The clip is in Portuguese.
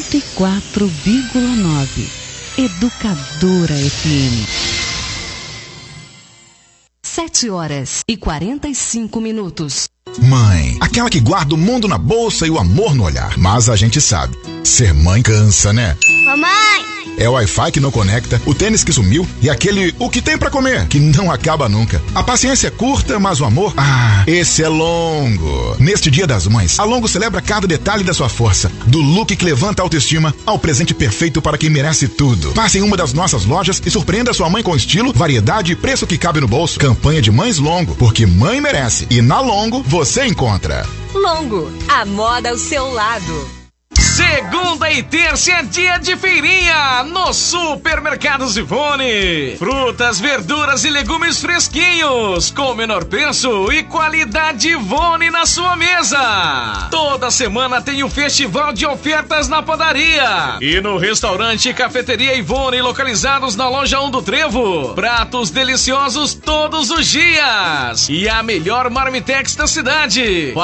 104,9. Educadora FM. 7h45. Mãe, aquela que guarda o mundo na bolsa e o amor no olhar. Mas a gente sabe, ser mãe cansa, né? Mamãe! É o Wi-Fi que não conecta, o tênis que sumiu e aquele o que tem pra comer, que não acaba nunca. A paciência é curta, mas o amor, esse é longo. Neste Dia das Mães, a Longo celebra cada detalhe da sua força. Do look que levanta a autoestima ao presente perfeito para quem merece tudo. Passe em uma das nossas lojas e surpreenda sua mãe com estilo, variedade e preço que cabe no bolso. Campanha de Mães Longo, porque mãe merece. E na Longo você encontra. Longo, a moda ao seu lado. Segunda e terça é dia de feirinha no Supermercados Ivone. Frutas, verduras e legumes fresquinhos, com menor preço e qualidade Ivone na sua mesa. Toda semana tem um festival de ofertas na padaria. E no restaurante e cafeteria Ivone, localizados na loja 1 do Trevo. Pratos deliciosos todos os dias. E a melhor marmitex da cidade.